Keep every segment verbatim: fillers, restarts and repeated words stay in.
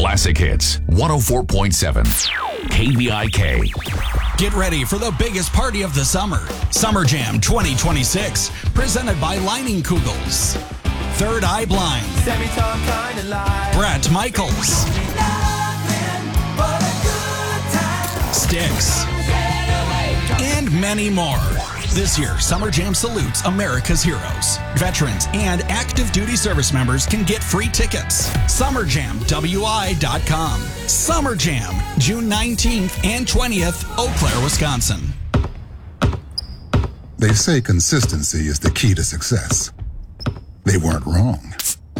Classic Hits, one oh four point seven, K V I K. Get ready for the biggest party of the summer. Summer Jam twenty twenty-six, presented by Lining Kugels. Third Eye Blind. Brett Michaels. Styx. And many more. This year, Summer Jam salutes America's heroes. Veterans and active duty service members can get free tickets. summer jam w i dot com. Summer Jam, June nineteenth and twentieth, Eau Claire, Wisconsin. They say consistency is the key to success. They weren't wrong.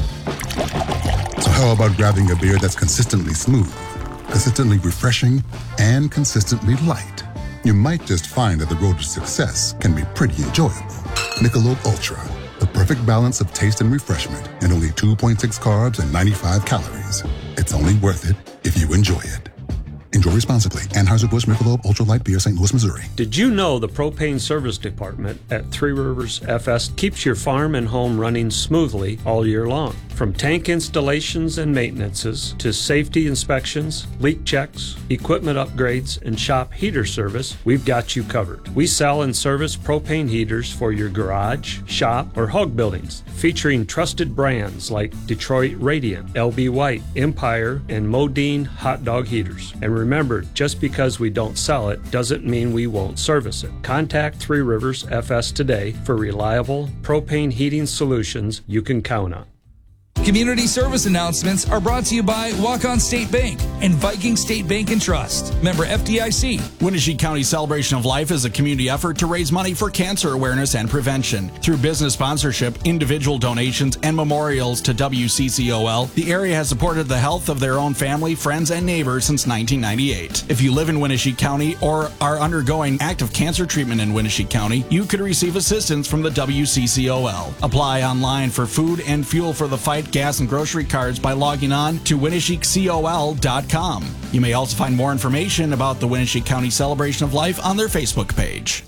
So how about grabbing a beer that's consistently smooth, consistently refreshing, and consistently light? You might just find that the road to success can be pretty enjoyable. Michelob Ultra, the perfect balance of taste and refreshment, and only two point six carbs and ninety-five calories. It's only worth it if you enjoy it. Enjoy responsibly. Anheuser-Busch Michelob Ultra Light Beer, Saint Louis, Missouri. Did you know the propane service department at Three Rivers F S keeps your farm and home running smoothly all year long? From tank installations and maintenances to safety inspections, leak checks, equipment upgrades, and shop heater service, we've got you covered. We sell and service propane heaters for your garage, shop, or hog buildings, featuring trusted brands like Detroit Radiant, L B White, Empire, and Modine hot dog heaters. And remember, just because we don't sell it doesn't mean we won't service it. Contact Three Rivers F S today for reliable propane heating solutions you can count on. Community service announcements are brought to you by Walk-On State Bank and Viking State Bank and Trust. Member F D I C. Winnebago County Celebration of Life is a community effort to raise money for cancer awareness and prevention. Through business sponsorship, individual donations, and memorials to W C C O L, the area has supported the health of their own family, friends, and neighbors since nineteen ninety-eight. If you live in Winnebago County or are undergoing active cancer treatment in Winnebago County, you could receive assistance from the W C C O L. Apply online for food and fuel for the fight, gas, and grocery cards by logging on to winnebago col dot com. You may also find more information about the Winnebago County Celebration of Life on their Facebook page.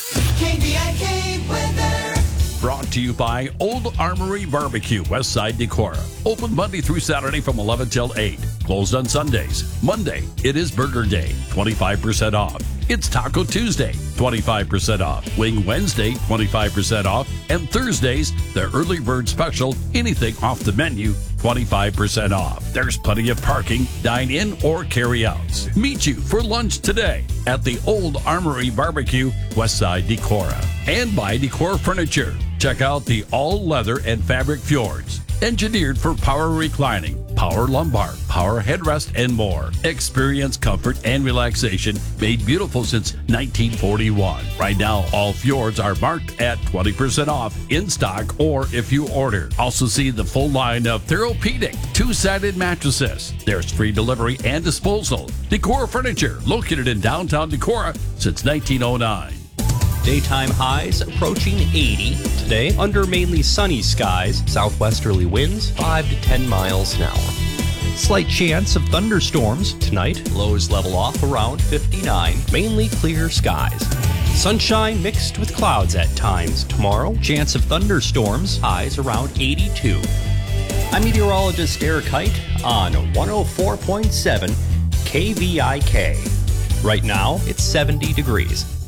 K V I K weather. Brought to you by Old Armory Barbecue, Westside Decorah. Open Monday through Saturday from eleven till eight. Closed on Sundays. Monday, it is Burger Day, twenty-five percent off. It's Taco Tuesday, twenty-five percent off. Wing Wednesday, twenty-five percent off. And Thursdays, the early bird special, anything off the menu, twenty-five percent off. There's plenty of parking, dine in or carry outs. Meet you for lunch today at the Old Armory Barbecue, Westside Decorah. And by Decor Furniture. Check out the all leather and fabric fjords. Engineered for power reclining, power lumbar, power headrest, and more. Experience comfort and relaxation made beautiful since nineteen forty-one. Right now, all fjords are marked at twenty percent off in stock or if you order. Also see the full line of Therapeutic two-sided mattresses. There's free delivery and disposal. Decor Furniture, located in downtown Decorah since nineteen oh nine. Daytime highs approaching eighty. Today, under mainly sunny skies, southwesterly winds five to ten miles an hour. Slight chance of thunderstorms tonight. Lows level off around fifty-nine. Mainly clear skies. Sunshine mixed with clouds at times tomorrow. Chance of thunderstorms. Highs around eighty-two. I'm meteorologist Eric Height on one oh four point seven K V I K. Right now, it's seventy degrees.